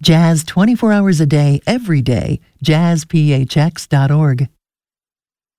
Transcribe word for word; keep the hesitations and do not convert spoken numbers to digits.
Jazz twenty-four hours a day, every day. jazz p h x dot org.